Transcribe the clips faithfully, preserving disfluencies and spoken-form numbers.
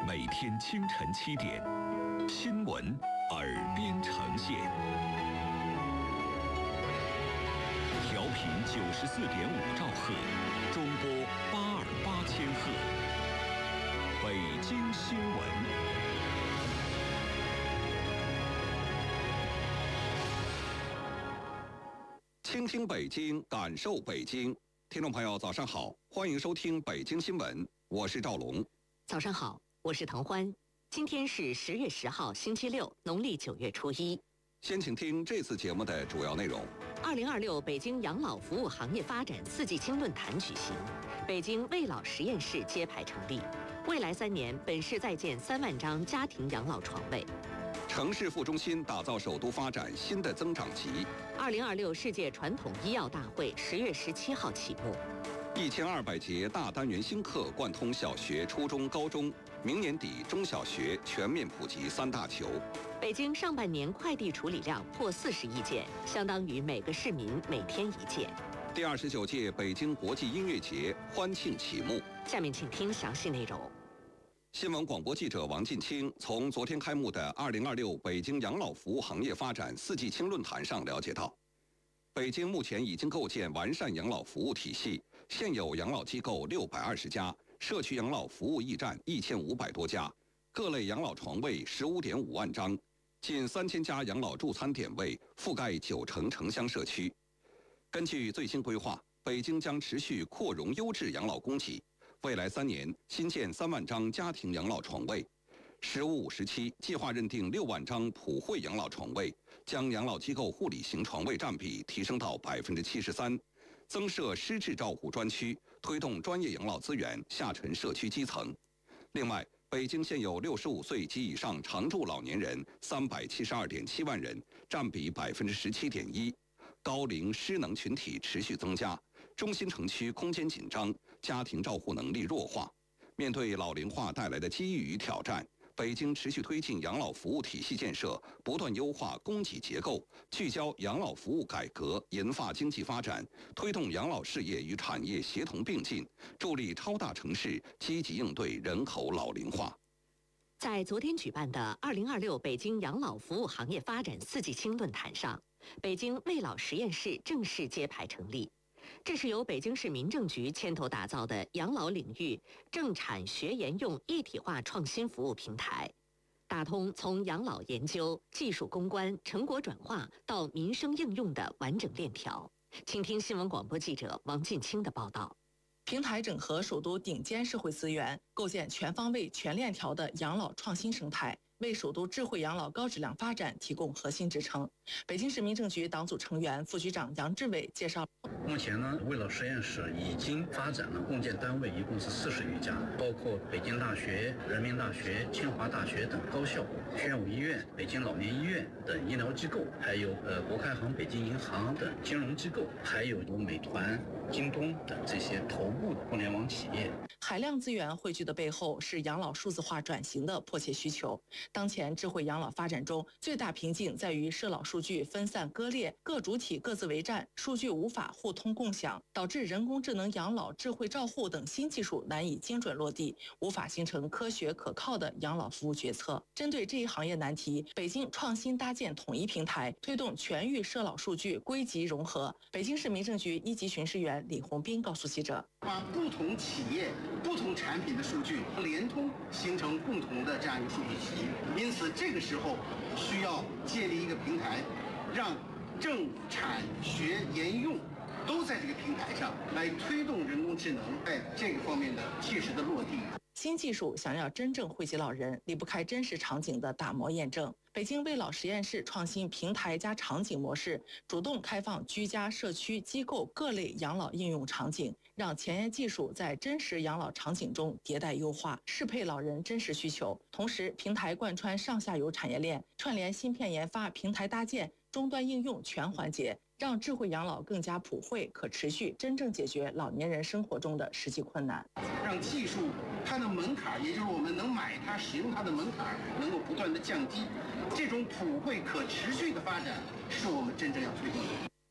每天清晨七点，新闻耳边呈现。调频九十四点五兆赫，中波八二八千赫。北京新闻。倾听北京，感受北京。听众朋友，早上好，欢迎收听北京新闻，我是赵龙。 早上好，我是滕欢。今天是十月十号，星期六，农历九月初一。 先请听这次节目的主要内容。 二零二六北京养老服务行业发展四季青论坛举行，北京卫老实验室揭牌成立。未来三年，本市再建三万张家庭养老床位。 城市副中心打造首都发展新的增长极。 二零二六世界传统医药大会十月十七号启幕。 一千二百节大单元新课贯通小学、初中、高中，明年底中小学全面普及三大球。 北京上半年快递处理量破四十亿件，相当于每个市民每天一件。 第二十九届北京国际音乐节欢庆启幕。 下面请听详细内容。 新闻广播记者王进清从昨天开幕的二零二六北京养老服务行业发展四季青论坛上了解到，北京目前已经构建完善养老服务体系，现有养老机构六百二十家，社区养老服务驿站一千五百多家，各类养老床位十五点五万张，近三千家养老助餐点位，覆盖九成城乡社区。根据最新规划，北京将持续扩容优质养老供给。未来三年新建三万张家庭养老床位，十五五时期计划认定六万张普惠养老床位，将养老机构护理型床位占比提升到百分之七十三，增设失智照护专区，推动专业养老资源下沉社区基层。另外，北京现有六十五岁及以上常住老年人三百七十二点七万人，占比百分之十七点一。高龄失能群体持续增加，中心城区空间紧张，家庭照护能力弱化。面对老龄化带来的机遇与挑战，北京持续推进养老服务体系建设，不断优化供给结构，聚焦养老服务改革，研发经济发展，推动养老事业与产业协同并进，助力超大城市积极应对人口老龄化。 在昨天举办的二零二六北京养老服务行业发展四季青论坛上，北京卫老实验室正式揭牌成立。这是由北京市民政局牵头打造的养老领域政产学研用一体化创新服务平台，打通从养老研究、技术攻关、成果转化到民生应用的完整链条。请听新闻广播记者王进清的报道。 平台整合首都顶尖社会资源，构建全方位全链条的养老创新生态，为首都智慧养老高质量发展提供核心支撑。北京市民政局党组成员、副局长杨志伟介绍， 目前呢，卫老实验室已经发展了共建单位一共是四十余家，包括北京大学、人民大学、清华大学等高校、宣武医院、北京老年医院等医疗机构，还有呃国开行、北京银行等金融机构，还有有美团、京东等这些头部的互联网企业。 海量资源汇聚的背后是养老数字化转型的迫切需求。当前智慧养老发展中，最大瓶颈在于涉老数据分散割裂，各主体各自为战，数据无法互通共享，导致人工智能养老、智慧照护等新技术难以精准落地，无法形成科学可靠的养老服务决策。针对这一行业难题，北京创新搭建统一平台，推动全域涉老数据归集融合。北京市民政局一级巡视员李红斌告诉记者， 把不同企业、不同产品的数据联通，形成共同的这样一个数据体系。因此，这个时候需要建立一个平台，让政、产、学、研、用都在这个平台上来推动人工智能在这个方面的切实的落地。 新技术想要真正惠及老人，离不开真实场景的打磨验证。北京卫老实验室创新平台加场景模式，主动开放居家、社区、机构各类养老应用场景，让前沿技术在真实养老场景中迭代优化，适配老人真实需求。同时，平台贯穿上下游产业链，串联芯片研发、平台搭建、终端应用全环节，让智慧养老更加普惠、可持续，真正解决老年人生活中的实际困难。 让技术它的门槛，也就是我们能买它、使用它的门槛，能够不断的降低。这种普惠可持续的发展，是我们真正要推动的。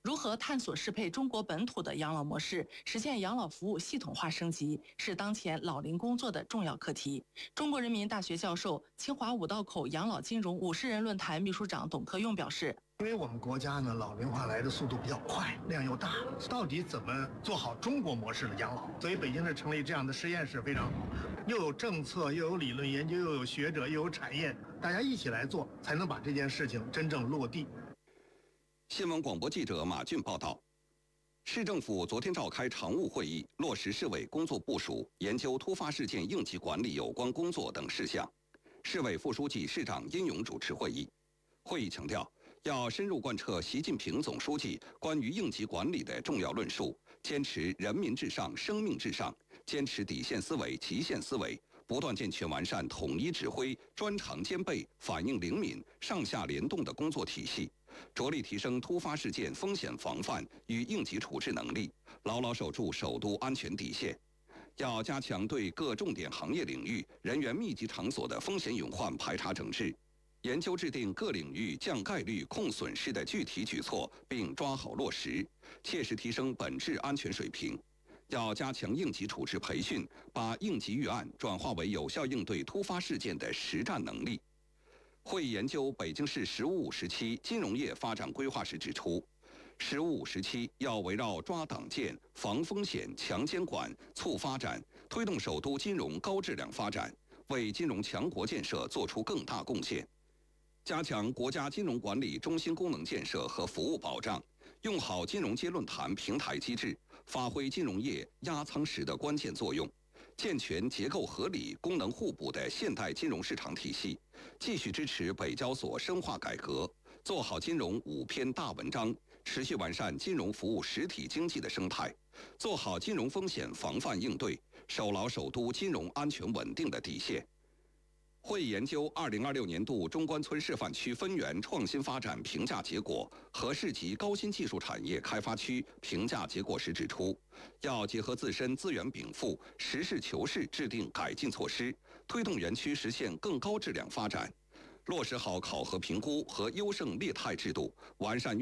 如何探索适配中国本土的养老模式，实现养老服务系统化升级，是当前老龄工作的重要课题。中国人民大学教授、清华五道口养老金融五十人论坛秘书长董克用表示， 因为我们国家呢老龄化来的速度比较快，量又大，到底怎么做好中国模式的养老？所以北京市成立这样的实验室非常好，又有政策，又有理论研究，又有学者，又有产业，大家一起来做，才能把这件事情真正落地。 新闻广播记者马俊报道。市政府昨天召开常务会议，落实市委工作部署，研究突发事件应急管理有关工作等事项。市委副书记、市长殷勇主持会议。会议强调，要深入贯彻习近平总书记关于应急管理的重要论述，坚持人民至上、生命至上，坚持底线思维、极限思维，不断健全完善统一指挥、专长兼备、反应灵敏、上下联动的工作体系。着力提升突发事件风险防范与应急处置能力，牢牢守住首都安全底线。要加强对各重点行业领域、人员密集场所的风险隐患排查整治，研究制定各领域降概率、控损失的具体举措，并抓好落实，切实提升本质安全水平。要加强应急处置培训，把应急预案转化为有效应对突发事件的实战能力。会议研究北京市“十五五”时期金融业发展规划时指出，“十五五”时期要围绕抓党建、防风险、强监管、促发展，推动首都金融高质量发展，为金融强国建设做出更大贡献。加强国家金融管理中心功能建设和服务保障，用好金融街论坛平台机制，发挥金融业压舱石的关键作用。健全结构合理、功能互补的现代金融市场体系，继续支持北交所深化改革，做好金融五篇大文章，持续完善金融服务实体经济的生态，做好金融风险防范应对，守牢首都金融安全稳定的底线。会议研究二零二六年度中关村示范区分园创新发展评价结果和市级高新技术产业开发区评价结果时指出，要结合自身资源禀赋，实事求是制定改进措施，推动园区实现更高质量发展，落实好考核评估和优胜劣汰制度，完善